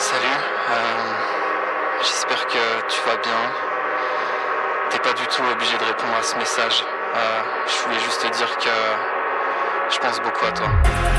Salut, j'espère que tu vas bien. T'es pas du tout obligé de répondre à ce message. Je voulais juste te dire que je pense beaucoup à toi.